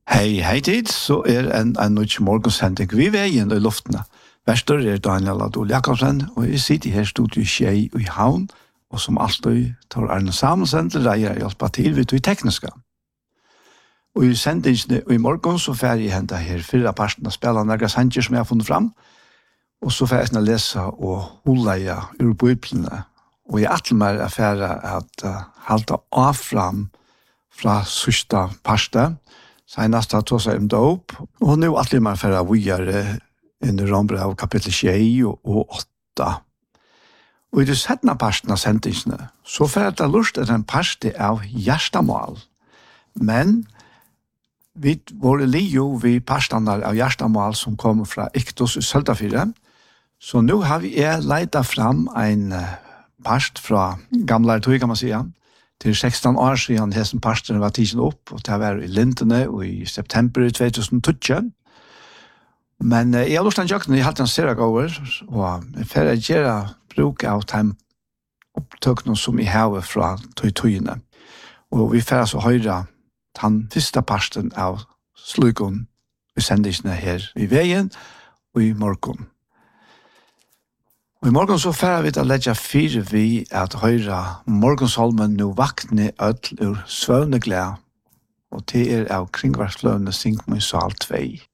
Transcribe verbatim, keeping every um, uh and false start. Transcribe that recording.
Hei, hei tid, så er en, en nødt morgensending vi veien i luftene. Verster er Daniel Adol Jakobsen, og jeg sitter her studiet i Skjei i Havn, og som alltid tar Arne Samuelsen til deg å hjelpe til ved det tekniske. Og i sendingene i morgen så får jeg hente her fire parten av spillene av sanger som jeg har funnet fram, og så får jeg lese og holde ur bøyplene. Og jeg atle meg affære at uh, halte av fram fra sørste parten, senast har tog seg om dåp, og nå atle meg affære av videre inn i Rombrev kapittel tjei og åtta. Og i det settende parten av sendingene, så får jeg til lust er en parti av hjertemål. Men vi var lio vi parstene av hjertemål som kommer fra Iktos i Søltafire, så nå har vi leitet fram en parst fra gamle tog, kan man si, til seksten år siden hessen parsten var tidsen opp, og det var i Lintene og i september i tjuetusen. Men eh, jeg har lyst til å jeg hadde en serie over, og jeg får gjøre bruk av de opptøkene som jeg har fra tog-togene. Og vi får altså høre den første parsten av slukken i sendisene her i veien og i morgen. Og i morgen så får vi til å legge fire vi at høre morgensholmen nå vakne ødel ur svøvneglede, og det er av kringvarsløvende Syng min sal tvei.